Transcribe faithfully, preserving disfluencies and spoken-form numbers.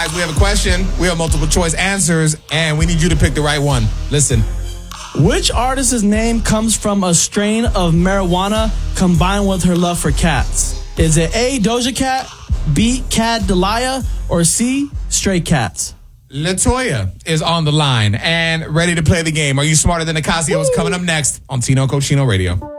guys, we have a question. We have multiple choice answers, and we need you to pick the right one. Listen. Which artist's name comes from a strain of marijuana combined with her love for cats? Is it A, Doja Cat, B, Cat Delia, or C, Stray Cats? Latoya is on the line and ready to play the game. Are you smarter than Ocasio? Is coming up next on Tino Cochino Radio.